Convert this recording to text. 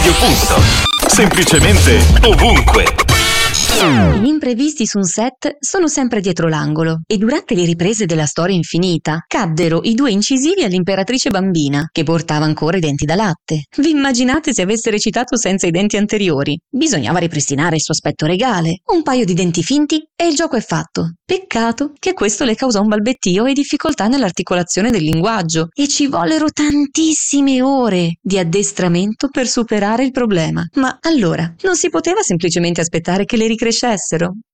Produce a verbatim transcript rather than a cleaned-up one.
Radio Pulso. Semplicemente ovunque. Gli imprevisti su un set sono sempre dietro l'angolo e durante le riprese della Storia Infinita caddero i due incisivi all'imperatrice bambina che portava ancora i denti da latte. Vi immaginate se avesse recitato senza i denti anteriori? Bisognava ripristinare il suo aspetto regale, un paio di denti finti e il gioco è fatto. Peccato che questo le causò un balbettio e difficoltà nell'articolazione del linguaggio e ci vollero tantissime ore di addestramento per superare il problema. Ma allora, non si poteva semplicemente aspettare che le ricrescessero?